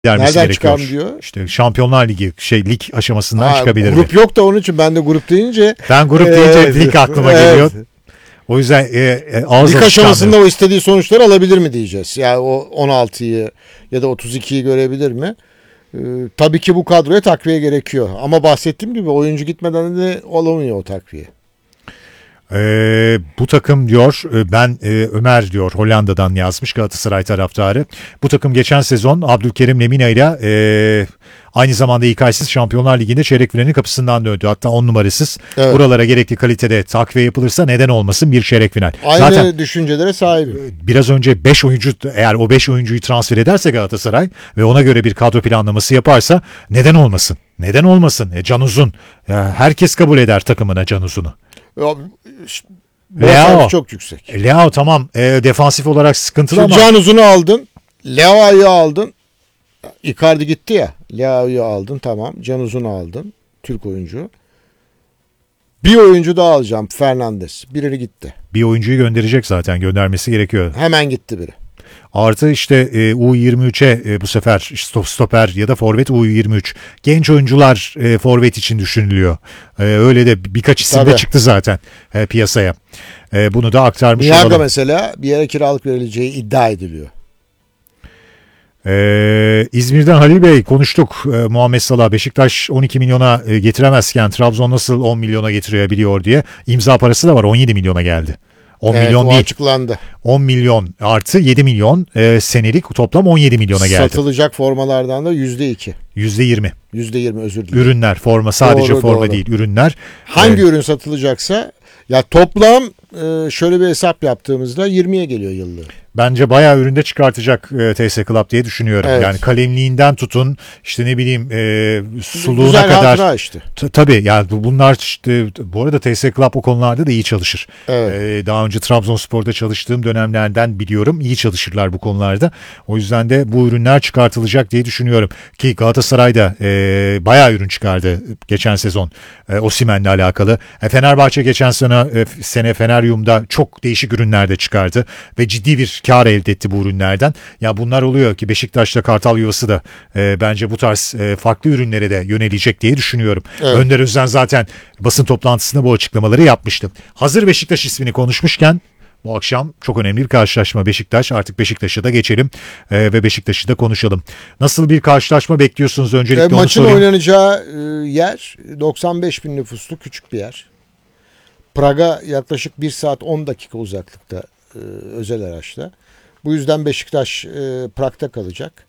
gelmesi Nereden gerekiyor. çıkarım diyor? İşte Şampiyonlar Ligi lig aşamasından çıkabilir. Grup yok da onun için ben de grup deyince. Ben grup deyince lig aklıma geliyor. O yüzden ağız lig aşamasında o istediği sonuçları alabilir mi diyeceğiz. Yani o 16'yı ya da 32'yi görebilir mi? Tabii ki bu kadroya takviye gerekiyor. Ama bahsettiğim gibi oyuncu gitmeden de olamıyor o takviye. Bu takım diyor, Ömer diyor, Hollanda'dan yazmış, Galatasaray taraftarı. Bu takım geçen sezon Abdülkerim Lemina ile aynı zamanda İK'siz Şampiyonlar Ligi'nde çeyrek finalin kapısından döndü. Hatta 10 numarasız. Evet. Buralara gerekli kalitede takviye yapılırsa neden olmasın bir çeyrek final. Aynı zaten düşüncelere sahibim. Biraz önce 5 oyuncu, eğer o 5 oyuncuyu transfer ederse Galatasaray ve ona göre bir kadro planlaması yaparsa neden olmasın? Neden olmasın? Can Uzun. Herkes kabul eder takımına Can Uzun'u. Leao çok yüksek. Leao tamam, defansif olarak sıkıntılı ama. Can Uzun'u aldın. Leao'yu aldın. Icardi gitti ya. Leao'yu aldın, tamam. Can Uzun'u aldın. Türk oyuncu. Bir oyuncu daha alacağım, Fernandes. Biri gitti. Bir oyuncuyu gönderecek zaten. Göndermesi gerekiyor. Hemen gitti biri. Artı işte U23'e bu sefer stoper ya da forvet U23. Genç oyuncular forvet için düşünülüyor. Öyle de birkaç isim de çıktı zaten piyasaya. Bunu da aktarmış olalım. Niyaga mesela bir yere kiralık verileceği iddia ediliyor. İzmir'den Halil Bey konuştuk. Muhammed Salah Beşiktaş 12 milyona getiremezken Trabzon nasıl 10 milyona getirebiliyor diye. İmza parası da var, 17 milyona geldi. 10 milyon değil. Açıklandı. 10 milyon artı 7 milyon senelik toplam 17 milyona geldi. Satılacak formalardan da %2. %20. %20 özür dilerim. Ürünler, forma sadece doğru, forma değil, ürünler. Hangi ürün satılacaksa ya toplam şöyle bir hesap yaptığımızda 20'ye geliyor yıllığı. Bence bayağı üründe çıkartacak TS Club diye düşünüyorum. Evet. Yani kalemliğinden tutun işte ne bileyim suluğuna güzel kadar. Işte. Tabii yani bunlar işte, bu arada TS Club o konularda da iyi çalışır. Evet. Daha önce Trabzonspor'da çalıştığım dönemlerden biliyorum, iyi çalışırlar bu konularda. O yüzden de bu ürünler çıkartılacak diye düşünüyorum. Ki Galatasaray'da bayağı ürün çıkardı geçen sezon Osimhen'le alakalı. Fenerbahçe geçen sene Feneryum'da çok değişik ürünler de çıkardı ve ciddi bir kar elde etti bu ürünlerden. Ya bunlar oluyor ki Beşiktaş'ta Kartal Yuvası da bence bu tarz farklı ürünlere de yönelecek diye düşünüyorum. Evet. Önder Özden zaten basın toplantısında bu açıklamaları yapmıştı. Hazır Beşiktaş ismini konuşmuşken bu akşam çok önemli bir karşılaşma Beşiktaş. Artık Beşiktaş'a da geçelim ve Beşiktaş'ı da konuşalım. Nasıl bir karşılaşma bekliyorsunuz öncelikle onu maçın sorayım. oynanacağı yer 95 bin nüfuslu küçük bir yer. Praga yaklaşık 1 saat 10 dakika uzaklıkta özel araçla. Bu yüzden Beşiktaş Prag'da kalacak.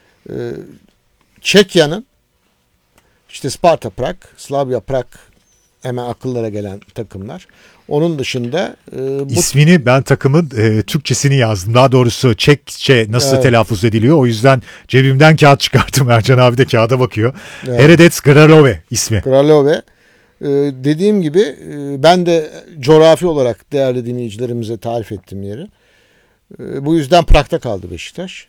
Çekya'nın işte Sparta Prag, Slavia Prag hemen akıllara gelen takımlar. Onun dışında İsmini ben takımın Türkçesini yazdım. Daha doğrusu Çekçe nasıl telaffuz ediliyor. O yüzden cebimden kağıt çıkarttım. Ercan abi de kağıda bakıyor. Evet. Heredec Kralove ismi. Kralove. Dediğim gibi ben de coğrafi olarak değerli dinleyicilerimize tarif ettim yeri. Bu yüzden Prag'da kaldı Beşiktaş.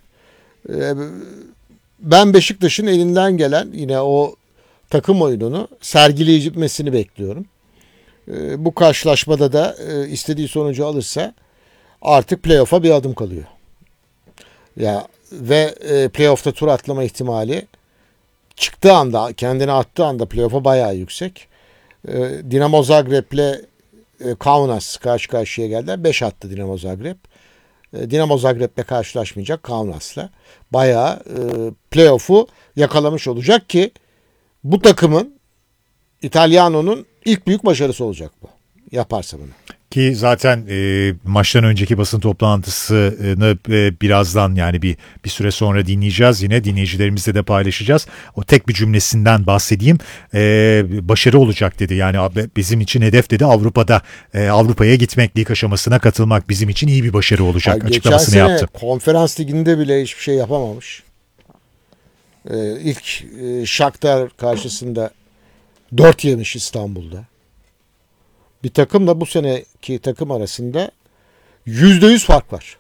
Ben Beşiktaş'ın elinden gelen yine o takım oyununu sergileyemesini bekliyorum. Bu karşılaşmada da istediği sonucu alırsa artık playoff'a bir adım kalıyor. Ya ve playoff'ta tur atlama ihtimali çıktığı anda, kendini attığı anda playoff'a bayağı yüksek. Dinamo Zagreb'le Kaunas karşı karşıya geldiler. 5 attı Dinamo Zagreb. Dinamo Zagreb'le karşılaşmayacak Kaunas'la. Bayağı playoff'u yakalamış olacak ki bu takımın İtalyano'nun ilk büyük başarısı olacak bu. Yaparsa bunu. Ki zaten maçtan önceki basın toplantısını birazdan yani bir süre sonra dinleyeceğiz, yine dinleyicilerimizle de paylaşacağız. O tek bir cümlesinden bahsedeyim. Başarı olacak dedi. Yani bizim için hedef dedi Avrupa'da Avrupa'ya gitmek, lig aşamasına katılmak bizim için iyi bir başarı olacak açıklamasını yaptı. Geçen sene Konferans Ligi'nde bile hiçbir şey yapamamış. İlk Shakhtar karşısında 4 yemiş İstanbul'da. Bir takımla bu seneki takım arasında %100 fark var.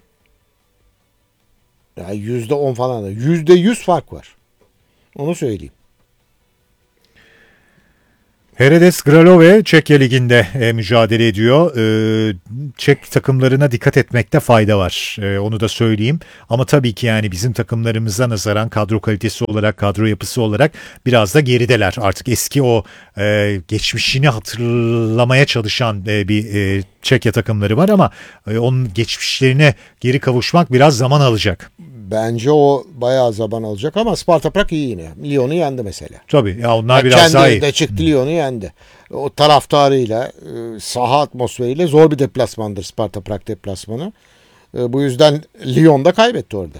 Yani %10 falan da. %100 fark var. Onu söyleyeyim. Heredes Kralove Çekya Ligi'nde mücadele ediyor. Çek takımlarına dikkat etmekte fayda var. Onu da söyleyeyim. Ama tabii ki yani bizim takımlarımıza nazaran kadro kalitesi olarak, kadro yapısı olarak biraz da gerideler. Artık eski o geçmişini hatırlamaya çalışan bir Çekya takımları var ama onun geçmişlerine geri kavuşmak biraz zaman alacak. Bence o bayağı zaman alacak ama Sparta Prag iyi yine. Lyon'u yendi mesela. Tabii ya onlar biraz daha iyi. Kendi evinde çıktı, Lyon'u yendi. O taraftarıyla, saha atmosferiyle zor bir deplasmandır Sparta Prag deplasmanı. Bu yüzden Lyon da kaybetti orada.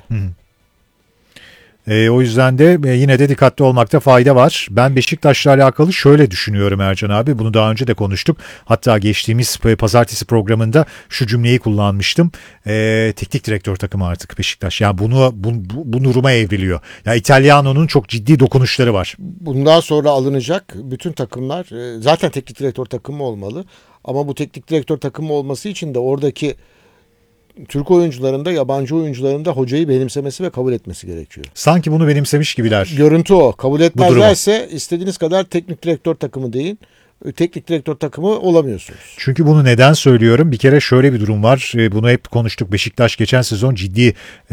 O yüzden de yine de dikkatli olmakta fayda var. Ben Beşiktaş'la alakalı şöyle düşünüyorum Ercan abi. Bunu daha önce de konuştuk. Hatta geçtiğimiz pazartesi programında şu cümleyi kullanmıştım. Teknik direktör takımı artık Beşiktaş. Yani bu duruma evriliyor. Ya İtalyano'nun çok ciddi dokunuşları var. Bundan sonra alınacak bütün takımlar zaten teknik direktör takımı olmalı. Ama bu teknik direktör takımı olması için de oradaki Türk oyuncuların da yabancı oyuncuların da hocayı benimsemesi ve kabul etmesi gerekiyor. Sanki bunu benimsemiş gibiler. Görüntü o. Kabul etmezlerse istediğiniz kadar teknik direktör takımı deyin. Teknik direktör takımı olamıyorsunuz. Çünkü bunu neden söylüyorum? Bir kere şöyle bir durum var. Bunu hep konuştuk. Beşiktaş geçen sezon ciddi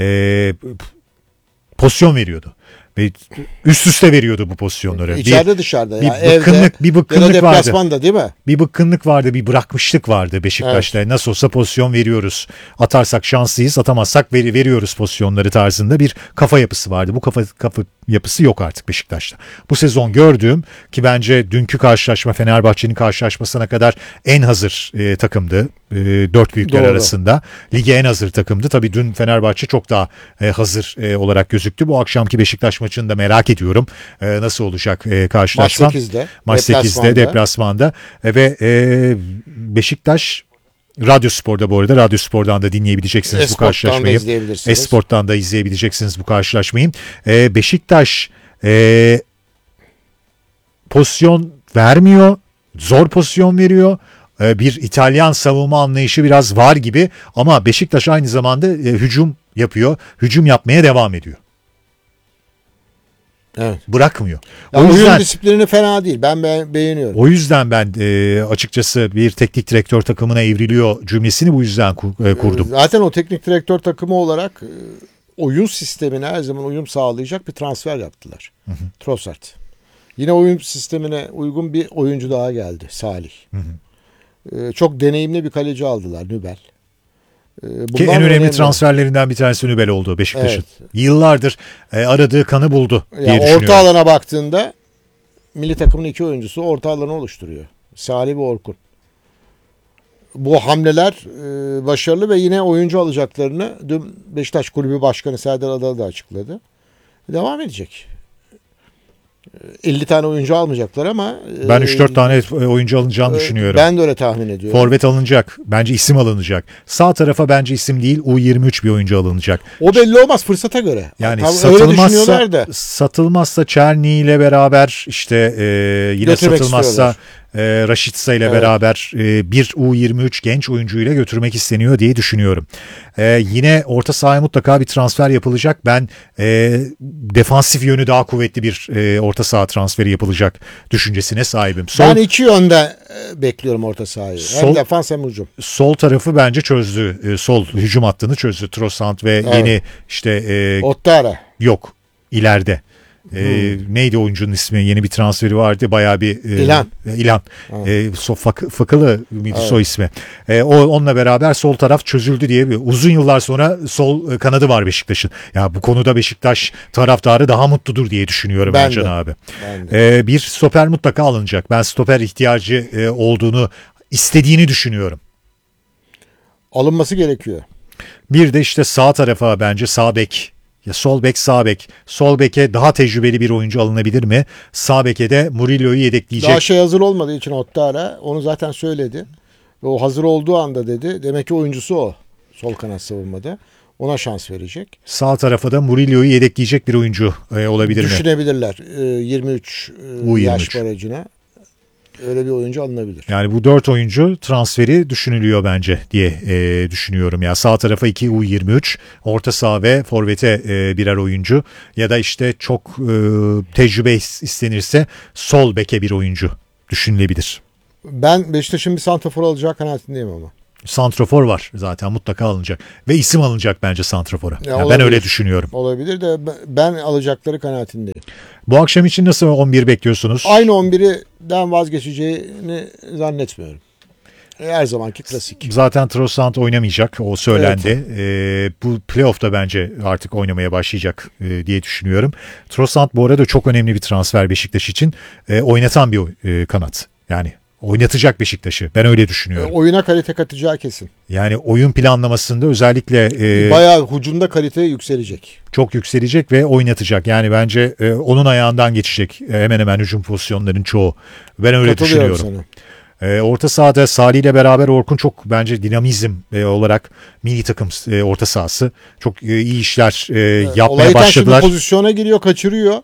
pozisyon veriyordu. Ve üst üste veriyordu bu pozisyonları. İçeride dışarıda. Bir bıkkınlık vardı. Değil mi? Bir bıkkınlık vardı, bir bırakmışlık vardı Beşiktaş'ta. Evet. Nasıl olsa pozisyon veriyoruz. Atarsak şanslıyız, atamazsak veriyoruz pozisyonları tarzında bir kafa yapısı vardı. Bu kafa yapısı yok artık Beşiktaş'ta. Bu sezon gördüğüm ki bence dünkü karşılaşma Fenerbahçe'nin karşılaşmasına kadar en hazır takımdı. Dört büyükler arasında. Lige en hazır takımdı. Tabii dün Fenerbahçe çok daha hazır olarak gözüktü. Bu akşamki Beşiktaş maçını da merak ediyorum. Nasıl olacak karşılaşma? Maç 8'de deplasmanda. Ve Beşiktaş Radyo Spor'da bu arada. Radyo Spor'dan da dinleyebileceksiniz bu karşılaşmayı. Esport'tan da izleyebileceksiniz bu karşılaşmayı. Beşiktaş pozisyon vermiyor. Zor pozisyon veriyor. Bir İtalyan savunma anlayışı biraz var gibi ama Beşiktaş aynı zamanda hücum yapıyor. Hücum yapmaya devam ediyor. Evet. Bırakmıyor. O yüzden oyun disiplini fena değil. Ben beğeniyorum. O yüzden ben açıkçası bir teknik direktör takımına evriliyor cümlesini bu yüzden kurdum. Zaten o teknik direktör takımı olarak oyun sistemine her zaman uyum sağlayacak bir transfer yaptılar. Trossard. Yine oyun sistemine uygun bir oyuncu daha geldi. Salih. Çok deneyimli bir kaleci aldılar. Nübel. Ki en önemli transferlerinden bir tanesi Nübel oldu Beşiktaş'ın. Evet. Yıllardır aradığı kanı buldu diye düşünüyorum. Orta alana baktığında milli takımın iki oyuncusu orta alanı oluşturuyor. Salih ve Orkun. Bu hamleler başarılı ve yine oyuncu alacaklarını dün Beşiktaş Kulübü Başkanı Serdar Adalı da açıkladı. Devam edecek. 50 tane oyuncu almayacaklar ama ben 3-4 tane oyuncu alınacağını düşünüyorum. Ben de öyle tahmin ediyorum. Forvet alınacak. Bence isim alınacak. Sağ tarafa bence isim değil U23 bir oyuncu alınacak. O belli olmaz fırsata göre. Yani satılmazsa Çerni ile beraber işte yine götürmek satılmazsa Raşitsa ile beraber bir U23 genç oyuncuyla götürmek isteniyor diye düşünüyorum. Yine orta sahaya mutlaka bir transfer yapılacak. Ben defansif yönü daha kuvvetli bir orta saha transferi yapılacak düşüncesine sahibim. Ben iki yönde bekliyorum orta sahayı. Hem defans hem hücum. Sol tarafı bence çözdü. Sol hücum hattını çözdü. Trossard ve yeni işte Ottara. Yok. İleride. Neydi oyuncunun ismi? Yeni bir transferi vardı. Bayağı bir İlan. Fakılı mıydı soy ismi? Onunla beraber sol taraf çözüldü diye bir uzun yıllar sonra sol kanadı var Beşiktaş'ın. Ya bu konuda Beşiktaş taraftarı daha mutludur diye düşünüyorum Ercan abi. Bir stoper mutlaka alınacak. Ben stoper ihtiyacı olduğunu istediğini düşünüyorum. Alınması gerekiyor. Bir de işte sağ tarafa bence sağ bek. Ya sol bek, sağ bek. Sol beke daha tecrübeli bir oyuncu alınabilir mi? Sağ beke de Murillo'yu yedekleyecek. Daha hazır olmadığı için Ottara onu zaten söyledi. Ve o hazır olduğu anda dedi. Demek ki oyuncusu o. Sol kanat savunmada. Ona şans verecek. Sağ tarafa da Murillo'yu yedekleyecek bir oyuncu olabilir mi? Düşünebilirler. 23 yaş barajına. Öyle bir oyuncu alınabilir. Yani bu 4 oyuncu transferi düşünülüyor bence diye düşünüyorum. Ya sağ tarafa 2 U23, orta saha ve forvete birer oyuncu ya da işte çok tecrübe istenirse sol beke bir oyuncu düşünülebilir. Ben Beşiktaş'ın bir santrafor alacağı kanaatindeyim ama. Santrafor var zaten, mutlaka alınacak. Ve isim alınacak bence santrafora. Ya Yani ben olabilir. öyle düşünüyorum. Olabilir de ben alacakları kanaatindeyim. Bu akşam için nasıl 11 bekliyorsunuz? Aynı 11'den vazgeçeceğini zannetmiyorum. Her zamanki klasik. Zaten Trossard oynamayacak, o söylendi. Bu playoff'ta bence artık oynamaya başlayacak diye düşünüyorum. Trossard bu arada çok önemli bir transfer Beşiktaş için. Oynatan bir kanat. Yani oynatacak Beşiktaş'ı. Ben öyle düşünüyorum. Oyuna kalite katacağı kesin. Yani oyun planlamasında özellikle Bayağı hücumda kalite yükselecek. çok yükselecek ve oynatacak. Yani bence onun ayağından geçecek hemen hemen hücum pozisyonlarının çoğu. Ben öyle Katılıyorum düşünüyorum. sana. Orta sahada Salih ile beraber Orkun çok bence dinamizm olarak milli takım orta sahası. Çok iyi işler yapmaya Olayı başladılar. şimdi pozisyona giriyor, kaçırıyor.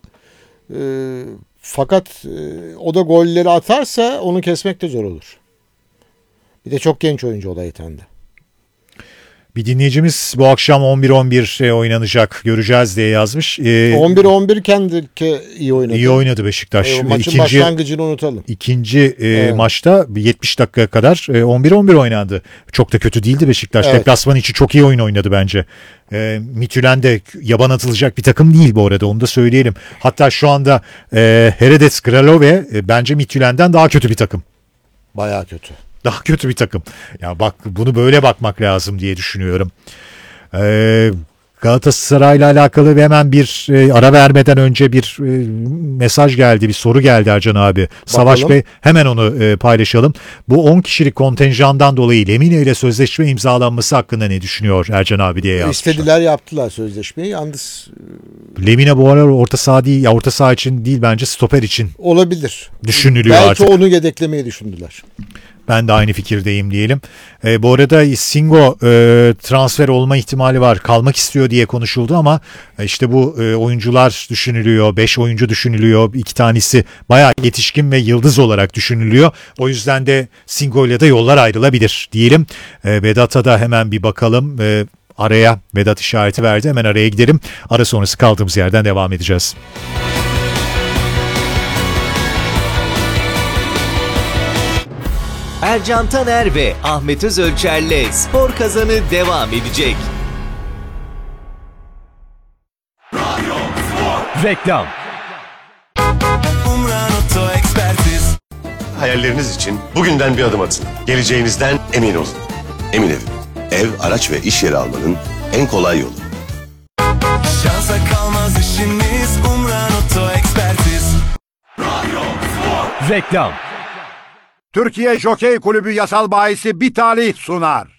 Fakat o da golleri atarsa onu kesmek de zor olur. Bir de çok genç oyuncu Olayiten'de. Bir dinleyicimiz bu akşam 11-11 oynanacak göreceğiz diye yazmış. 11-11 kendi iyi oynadı. İyi oynadı Beşiktaş. Maçın başlangıcını unutalım. İkinci maçta 70 dakikaya kadar 11-11 oynandı. Çok da kötü değildi Beşiktaş. Evet. Deplasman içi çok iyi oyun oynadı bence. Midtjylland de yaban atılacak bir takım değil bu arada, onu da söyleyelim. Hatta şu anda Heredes Kralove bence Midtjylland'den daha kötü bir takım. Bayağı kötü. Daha kötü bir takım. Ya bak, bunu böyle bakmak lazım diye düşünüyorum. Galatasaray'la alakalı ve hemen bir ara vermeden önce bir mesaj geldi, bir soru geldi Ercan abi. Savaş Bey, hemen onu paylaşalım. Bu 10 kişilik kontenjandan dolayı Lemine ile sözleşme imzalanması hakkında ne düşünüyor Ercan abi diye yazmışlar. İstediler, yaptılar sözleşmeyi. Yalnız Lemine bu aralar orta saha değil, ya orta saha için değil, bence stoper için olabilir. düşünülüyor Belki artık. onu yedeklemeyi düşündüler. Ben de aynı fikirdeyim diyelim. Bu arada Singo transfer olma ihtimali var. Kalmak istiyor diye konuşuldu ama işte bu oyuncular düşünülüyor. 5 oyuncu düşünülüyor. 2 tanesi bayağı yetişkin ve yıldız olarak düşünülüyor. O yüzden de Singo ile de yollar ayrılabilir diyelim. Vedat'a da hemen bir bakalım. Araya Vedat işareti verdi. Hemen araya gidelim. Ara sonrası kaldığımız yerden devam edeceğiz. Ercan Taner ve Ahmet Özölçer'le Spor Kazanı devam edecek. Reklam. Hayalleriniz için bugünden bir adım atın. Geleceğinizden emin olun. Emin Ev. Ev, araç ve iş yeri almanın en kolay yolu. Şansa kalmaz işiniz, Umran Oto Ekspertiz. Reklam. Türkiye Jokey Kulübü yasal bahisi bir talih sunar.